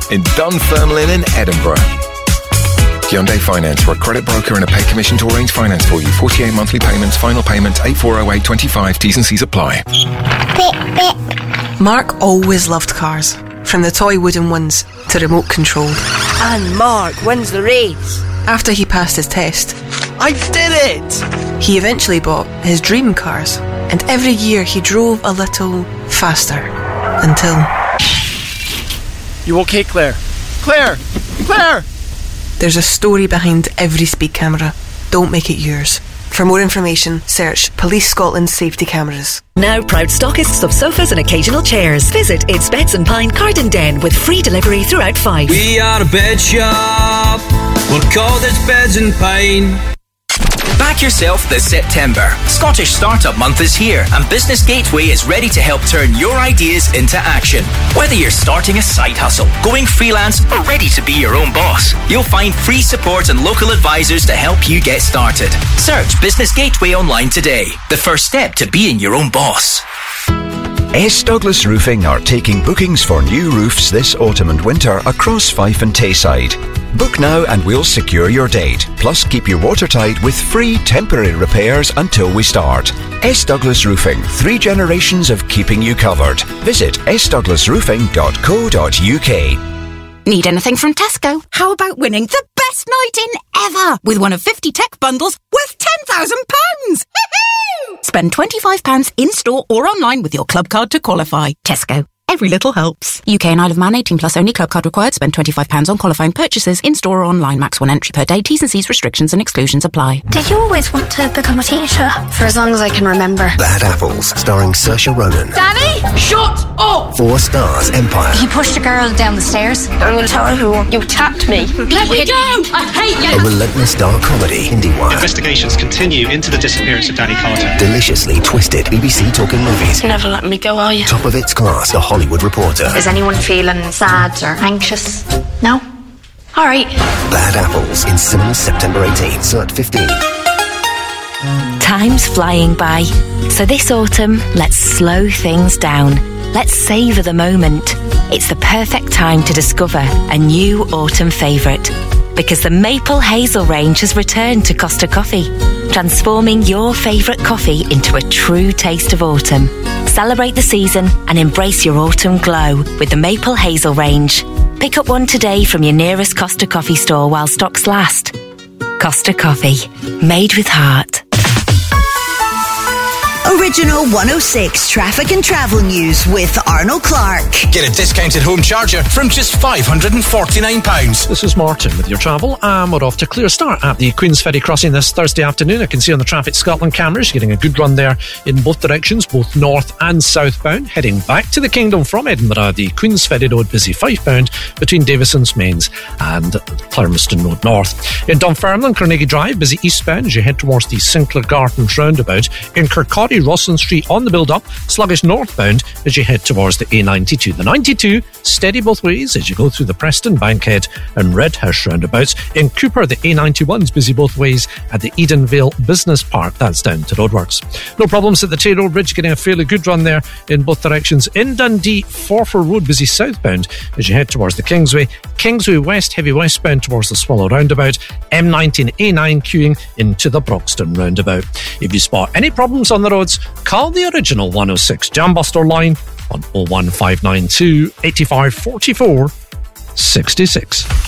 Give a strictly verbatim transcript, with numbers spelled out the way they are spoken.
in Dunfermline in Edinburgh. Hyundai Finance, we're a credit broker and a pay commission to arrange finance for you. forty-eight monthly payments, final payment eight four oh eight twenty-five, T's and C's apply. Beep, beep. Mark always loved cars, from the toy wooden ones to remote controlled. And Mark wins the race. After he passed his test, I did it! He eventually bought his dream cars, and every year he drove a little faster, until... You okay, Claire? Claire! Claire! There's a story behind every speed camera. Don't make it yours. For more information, search Police Scotland Safety Cameras. Now proud stockists of sofas and occasional chairs. Visit It's Beds and Pine Carden Den with free delivery throughout Fife. We are a bed shop. We're called It's Beds and Pine. Back yourself this September. Scottish Startup Month is here, and Business Gateway is ready to help turn your ideas into action. Whether you're starting a side hustle, going freelance, or ready to be your own boss, you'll find free support and local advisors to help you get started. Search Business Gateway online today. The first step to being your own boss. S. Douglas Roofing are taking bookings for new roofs this autumn and winter across Fife and Tayside. Book now and we'll secure your date. Plus keep you watertight with free temporary repairs until we start. S. Douglas Roofing, three generations of keeping you covered. Visit s douglas roofing dot co dot u k. Need anything from Tesco? How about winning the best night in ever with one of fifty tech bundles worth ten thousand pounds? Spend twenty-five pounds in-store or online with your club card to qualify. Tesco. Every little helps. U K and Isle of Man, eighteen plus only, club card required. Spend twenty-five pounds on qualifying purchases in-store or online. Max one entry per day. T's and C's, restrictions and exclusions apply. Did you always want to become a teacher? For as long as I can remember. Bad Apples, starring Saoirse Ronan. Danny, shut up! Four Stars Empire. He pushed a girl down the stairs. I'm going to tell her who you tapped me. Let me go! I hate you! A relentless dark comedy. IndieWire. Investigations continue into the disappearance of Danny Carter. Deliciously twisted. B B C Talking Movies. Never let me go, are you? Top of its class. The Hollywood Reporter. Is anyone feeling sad or anxious? No? Alright. Bad Apples in cinemas September eighteenth. Cert fifteen. Time's flying by. So this autumn, let's slow things down. Let's savour the moment. It's the perfect time to discover a new autumn favourite. Because the Maple Hazel range has returned to Costa Coffee, transforming your favourite coffee into a true taste of autumn. Celebrate the season and embrace your autumn glow with the Maple Hazel range. Pick up one today from your nearest Costa Coffee store while stocks last. Costa Coffee, made with heart. Original one oh six Traffic and Travel News with Arnold Clark. Get a discounted home charger from just five hundred forty-nine pounds. This is Martin with your travel, and we're off to Clear Start at the Queen's Ferry crossing this Thursday afternoon. I can see on the Traffic Scotland cameras getting a good run there in both directions, both north and southbound. Heading back to the Kingdom from Edinburgh, the Queen's Ferry Road busy five-bound between Davison's Mains and Clarmiston Road North. In Dunfermline, Carnegie Drive, busy eastbound as you head towards the Sinclair Gardens roundabout. In Kirkcaldy, Rosslyn Street on the build-up, sluggish northbound as you head towards the A ninety-two. The ninety-two, steady both ways as you go through the Preston, Bankhead and Redhouse roundabouts. In Cooper, the A ninety-one's busy both ways at the Edenvale Business Park. That's down to roadworks. No problems at the Tay Road Bridge, getting a fairly good run there in both directions. In Dundee, Forfar Road busy southbound as you head towards the Kingsway. Kingsway West, heavy westbound towards the Swallow roundabout. M nineteen A nine queuing into the Broxton roundabout. If you spot any problems on the roads, call the original one oh six Jambuster line on oh one five nine two, eight five four four, six six.